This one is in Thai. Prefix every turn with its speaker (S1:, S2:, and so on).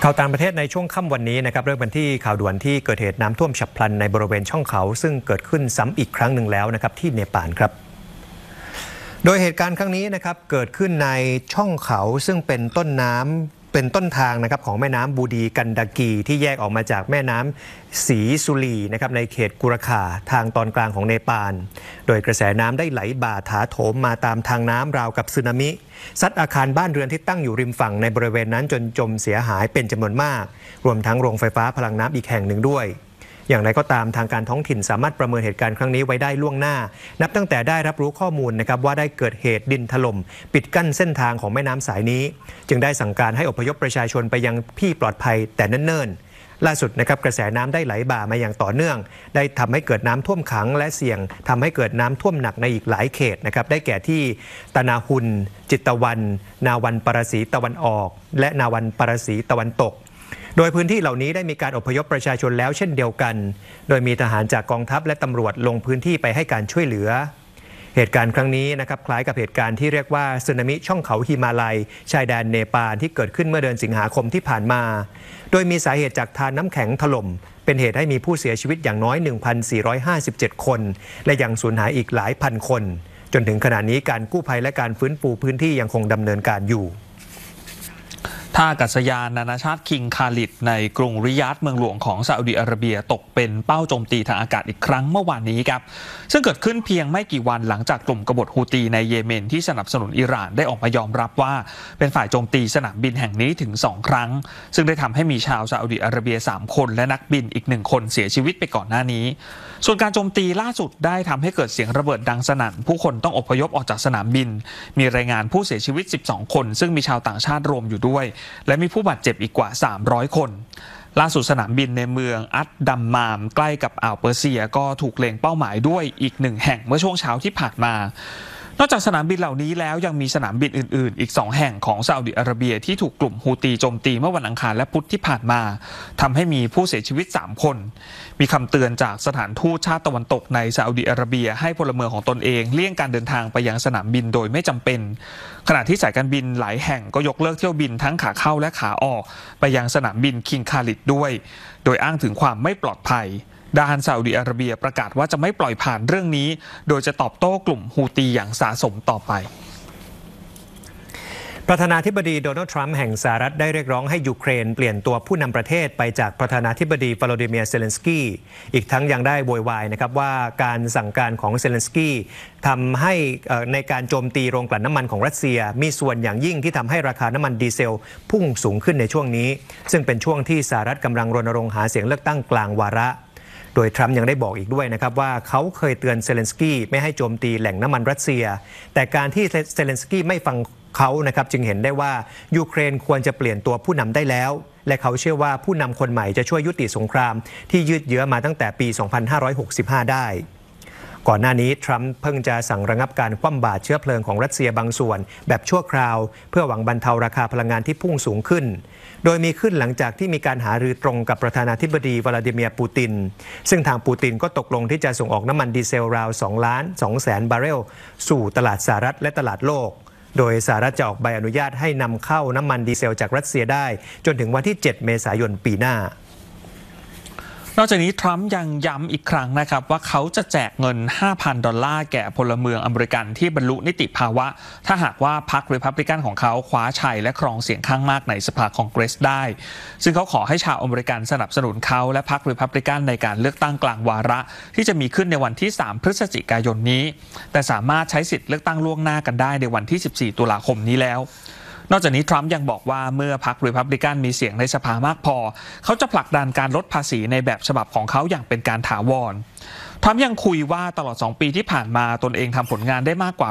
S1: ข่าวต่างประเทศในช่วงค่ำวันนี้นะครับเริ่มกันที่ข่าวด่วนที่เกิดเหตุน้ำท่วมฉับพลันในบริเวณช่องเขาซึ่งเกิดขึ้นซ้ำอีกครั้งหนึ่งแล้วนะครับที่เนปาลครับโดยเหตุการณ์ครั้งนี้นะครับเกิดขึ้นในช่องเขาซึ่งเป็นต้นทางนะครับของแม่น้ำบูดีกันดากีที่แยกออกมาจากแม่น้ำสีสุลีนะครับในเขตกุรคาทางตอนกลางของเนปาลโดยกระแสน้ำได้ไหลบ่าถาโถมมาตามทางน้ำราวกับสึนามิซัดอาคารบ้านเรือนที่ตั้งอยู่ริมฝั่งในบริเวณนั้นจนจมเสียหายเป็นจำนวนมากรวมทั้งโรงไฟฟ้าพลังน้ำอีกแห่งหนึ่งด้วยอย่างไรก็ตามทางการท้องถิ่นสามารถประเมินเหตุการณ์ครั้งนี้ไว้ได้ล่วงหน้านับตั้งแต่ได้รับรู้ข้อมูลนะครับว่าได้เกิดเหตุดินถล่มปิดกั้นเส้นทางของแม่น้ำสายนี้จึงได้สั่งการให้อพยพประชาชนไปยังที่ปลอดภัยแต่เนิ่นๆล่าสุดนะครับกระแสน้ำได้ไหลบ่ามาอย่างต่อเนื่องได้ทำให้เกิดน้ำท่วมขังและเสี่ยงทำให้เกิดน้ำท่วมหนักในอีกหลายเขตนะครับได้แก่ที่ตานาหุนจิตตะวันนาวันปรสีตะวันออกและนาวันปรสีตะวันตกโดยพื้นที่เหล่านี้ได้มีการอพยพประชาชนแล้วเช่นเดียวกันโดยมีทหารจากกองทัพและตำรวจลงพื้นที่ไปให้การช่วยเหลือเหตุการณ์ครั้งนี้นะครับคล้ายกับเหตุการณ์ที่เรียกว่าสึนามิช่องเขาหิมาลัยชายแดนเนปาลที่เกิดขึ้นเมื่อเดือนสิงหาคมที่ผ่านมาโดยมีสาเหตุจากทานน้ำแข็งถล่มเป็นเหตุให้มีผู้เสียชีวิตอย่างน้อย 1,457 คนและยังสูญหายอีกหลายพันคนจนถึงขณะนี้การกู้ภัยและการฟื้นฟูพื้นที่ยังคงดำเนินการอยู่
S2: ท่าอากาศยานนานาชาติคิงคาลิดในกรุงริยาดเมืองหลวงของซาอุดิอาระเบียตกเป็นเป้าโจมตีทางอากาศอีกครั้งเมื่อวานนี้ครับซึ่งเกิดขึ้นเพียงไม่กี่วันหลังจากกลุ่มกบฏฮูตีในเยเมนที่สนับสนุนอิหร่านได้ออกมายอมรับว่าเป็นฝ่ายโจมตีสนามบินแห่งนี้ถึง2ครั้งซึ่งได้ทำให้มีชาวซาอุดิอาระเบีย3คนและนักบินอีก1คนเสียชีวิตไปก่อนหน้านี้ส่วนการโจมตีล่าสุดได้ทำให้เกิดเสียงระเบิดดังสนั่นผู้คนต้องอพยพออกจากสนามบินมีรายงานผู้เสียชีวิต12คนซึ่งมีชาวต่างชาติรวมอยู่ด้วยและมีผู้บาดเจ็บอีกกว่า300คนล่าสุดสนามบินในเมืองอัดดัมมามใกล้กับอ่าวเปอร์เซียก็ถูกเล็งเป้าหมายด้วยอีก1แห่งเมื่อช่วงเช้าที่ผ่านมานอกจากสนามบินเหล่านี้แล้วยังมีสนามบินอื่นๆอีก2แห่งของซาอุดิอาระเบียที่ถูกกลุ่มฮูตีโจมตีเมื่อวันอังคารและพุธที่ผ่านมาทำให้มีผู้เสียชีวิต3คนมีคำเตือนจากสถานทูตชาติตะวันตกในซาอุดิอาระเบียให้พลเมืองของตนเองเลี่ยงการเดินทางไปยังสนามบินโดยไม่จำเป็นขณะที่สายการบินหลายแห่งก็ยกเลิกเที่ยวบินทั้งขาเข้าและขาออกไปยังสนามบินคิงคาลิดด้วยโดยอ้างถึงความไม่ปลอดภัยด้านซาอุดิอาระเบียประกาศว่าจะไม่ปล่อยผ่านเรื่องนี้โดยจะตอบโต้กลุ่มฮูตีอย่างสะสมต่อไป
S1: ประธานาธิบดีโดนัลด์ทรัมป์แห่งสหรัฐได้เรียกร้องให้ยูเครนเปลี่ยนตัวผู้นำประเทศไปจากประธานาธิบดีวโลดิเมียร์เซเลนสกี้อีกทั้งยังได้โวยวายนะครับว่าการสั่งการของเซเลนสกี้ทำให้ในการโจมตีโรงกลั่นน้ำมันของรัสเซียมีส่วนอย่างยิ่งที่ทำให้ราคาน้ำมันดีเซลพุ่งสูงขึ้นในช่วงนี้ซึ่งเป็นช่วงที่สหรัฐกำลังรณรงค์หาเสียงเลือกตั้งกลางวาระโดยทรัมป์ยังได้บอกอีกด้วยนะครับว่าเขาเคยเตือนเซเลนสกี้ไม่ให้โจมตีแหล่งน้ำมันรัสเซียแต่การที่เซเลนสกี้ไม่ฟังเขานะครับจึงเห็นได้ว่ายูเครนควรจะเปลี่ยนตัวผู้นำได้แล้วและเขาเชื่อว่าผู้นำคนใหม่จะช่วยยุติสงครามที่ยืดเยื้อมาตั้งแต่ปี 2565 ได้ก่อนหน้านี้ทรัมป์เพิ่งจะสั่งระงับการคว่ำบาตรเชื้อเพลิงของรัสเซียบางส่วนแบบชั่วคราวเพื่อหวังบรรเทาราคาพลังงานที่พุ่งสูงขึ้นโดยมีขึ้นหลังจากที่มีการหารือตรงกับประธานาธิบดีวลาดิเมียร์ปูตินซึ่งทางปูตินก็ตกลงที่จะส่งออกน้ำมันดีเซลราว 2,200,000 บาร์เรลสู่ตลาดสหรัฐและตลาดโลกโดยสหรัฐจะออกใบอนุญาตให้นำเข้าน้ำมันดีเซลจากรัสเซียได้จนถึงวันที่ 7 เมษายนปีหน้าน
S2: อกจากนี้ทรัมป์ยังย้ำอีกครั้งนะครับว่าเขาจะแจกเงิน $5,000 แก่พลเมืองอเมริกันที่บรรลุนิติภาวะถ้าหากว่าพรรครีพับลิกันของเขาคว้าชัยและครองเสียงข้างมากในสภาคองเกรสได้ซึ่งเขาขอให้ชาวอเมริกันสนับสนุนเขาและพรรครีพับลิกันในการเลือกตั้งกลางวาระที่จะมีขึ้นในวันที่ 3 พฤศจิกายนนี้แต่สามารถใช้สิทธิ์เลือกตั้งล่วงหน้ากันได้ในวันที่ 14 ตุลาคมนี้แล้วนอกจากนี้ทรัมป์ยังบอกว่าเมื่อพรรครีพับลิกันมีเสียงในสภามากพอเขาจะผลักดันการลดภาษีในแบบฉบับของเขาอย่างเป็นการถาวรทรัมป์ยังคุยว่าตลอด2 ปีที่ผ่านมาตนเองทำผลงานได้มากกว่า